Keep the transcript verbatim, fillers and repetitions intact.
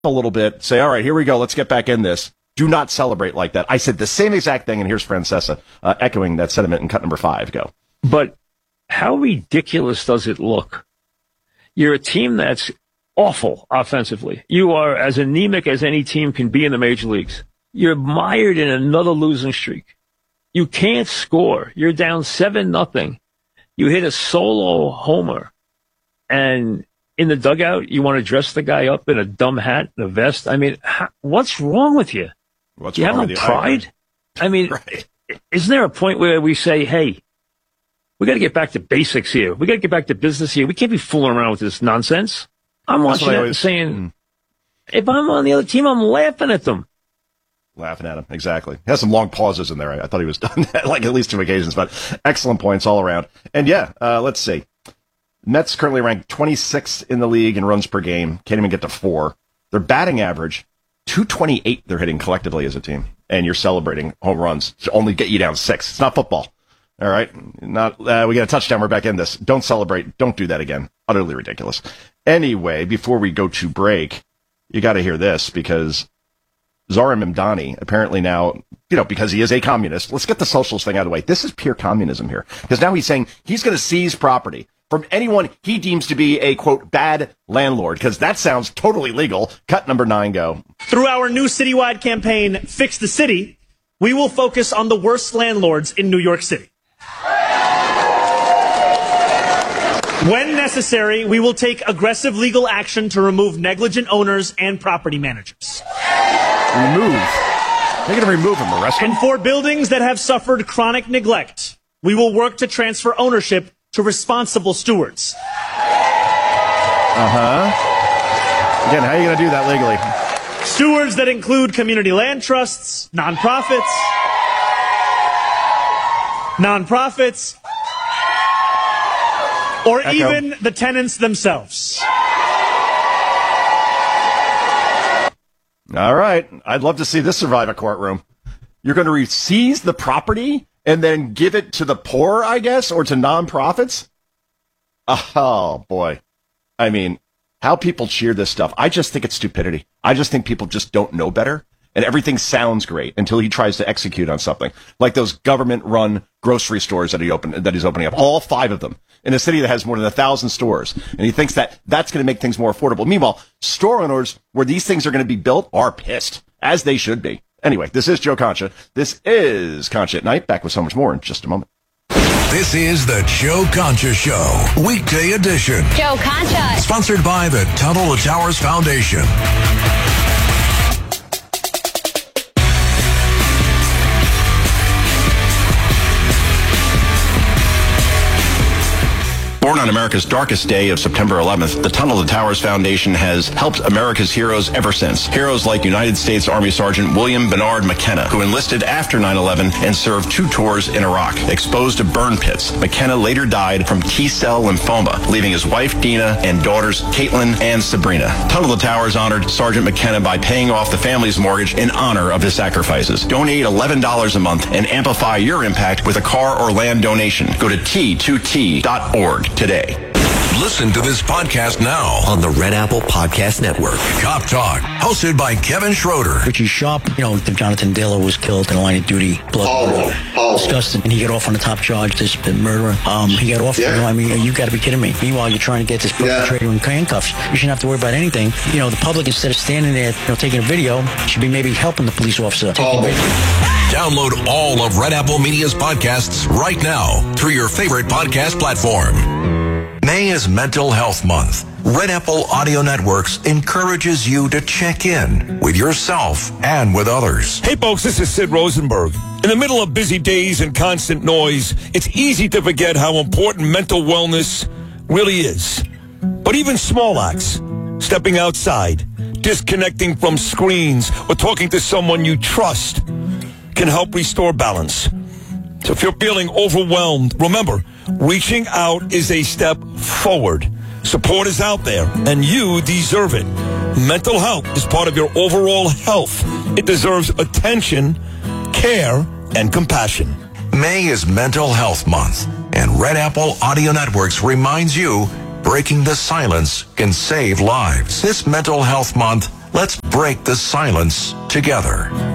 a little bit, say, all right, here we go, let's get back in this. Do not celebrate like that. I said the same exact thing, and here's Francesa uh, echoing that sentiment in cut number five. Go. But how ridiculous does it look? You're a team that's awful offensively. You are as anemic as any team can be in the major leagues. You're mired in another losing streak. You can't score. You're down seven nothing. You hit a solo homer, and in the dugout, you want to dress the guy up in a dumb hat and a vest. I mean, how, what's wrong with you? What's you wrong have no with you? pride? I mean, right. Isn't there a point where we say, hey, we got to get back to basics here. We got to get back to business here. We can't be fooling around with this nonsense. I'm That's watching that always, and saying, mm. if I'm on the other team, I'm laughing at them. Laughing at him, exactly. He has some long pauses in there. I, I thought he was done like at least two occasions, but excellent points all around. And yeah, uh, let's see. Mets currently ranked twenty-sixth in the league in runs per game. Can't even get to four. Their batting average, two twenty-eight they're hitting collectively as a team. And you're celebrating home runs to only get you down six. It's not football. All right? Not. Uh, we got a touchdown. We're back in this. Don't celebrate. Don't do that again. Utterly ridiculous. Anyway, before we go to break, you got to hear this because Zoran Mamdani, apparently now, you know, because he is a communist, let's get the socialist thing out of the way. This is pure communism here. Because now he's saying he's going to seize property from anyone he deems to be a, quote, bad landlord, because that sounds totally legal. Cut number nine, go. Through our new citywide campaign, Fix the City, we will focus on the worst landlords in New York City. When necessary, we will take aggressive legal action to remove negligent owners and property managers. Remove? They're going to remove them, arrest them? And for buildings that have suffered chronic neglect, we will work to transfer ownership to responsible stewards. Uh-huh. Again, how are you going to do that legally? Stewards that include community land trusts, nonprofits, nonprofits, or Echo. even the tenants themselves. All right. I'd love to see this survive a courtroom. You're going to re- seize the property and then give it to the poor, I guess, or to nonprofits? Oh, boy. I mean, how people cheer this stuff. I just think it's stupidity. I just think people just don't know better. And everything sounds great until he tries to execute on something. Like those government-run grocery stores that he opened, that he's opening up. All five of them. In a city that has more than a thousand stores. And he thinks that that's going to make things more affordable. Meanwhile, store owners where these things are going to be built are pissed. As they should be. Anyway, this is Joe Concha. This is Concha at Night. Back with so much more in just a moment. This is the Joe Concha Show, weekday edition. Joe Concha. Sponsored by the Tunnel to Towers Foundation. Born on America's darkest day of September eleventh, the Tunnel to Towers Foundation has helped America's heroes ever since. Heroes like United States Army Sergeant William Bernard McKenna, who enlisted after nine eleven and served two tours in Iraq. Exposed to burn pits, McKenna later died from T-cell lymphoma, leaving his wife Dina and daughters Caitlin and Sabrina. Tunnel to Towers honored Sergeant McKenna by paying off the family's mortgage in honor of his sacrifices. Donate eleven dollars a month and amplify your impact with a car or land donation. Go to T two T dot org today. Listen to this podcast now on the Red Apple Podcast Network. Cop Talk, hosted by Kevin Schroeder. Richie Sharp, you know, Jonathan Diller was killed in the line of duty. Blood oh, oh. Disgusting. And he got off on the top charge, this murderer. Um, he got off, yeah. you know, I mean, you got to be kidding me. Meanwhile, you're trying to get this perpetrator yeah. in handcuffs. You shouldn't have to worry about anything. You know, the public, instead of standing there, you know, taking a video, should be maybe helping the police officer. Oh. Download all of Red Apple Media's podcasts right now through your favorite podcast platform. May is Mental Health Month. Red Apple Audio Networks encourages you to check in with yourself and with others. Hey folks, this is Sid Rosenberg. In the middle of busy days and constant noise, it's easy to forget how important mental wellness really is. But even small acts, stepping outside, disconnecting from screens, or talking to someone you trust can help restore balance. So if you're feeling overwhelmed, remember, reaching out is a step forward. Support is out there, and you deserve it. Mental health is part of your overall health. It deserves attention, care, and compassion. May is Mental Health Month, and Red Apple Audio Networks reminds you breaking the silence can save lives. This Mental Health Month, Let's break the silence together.